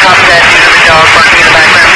Copy that. These are the dog barking in the background.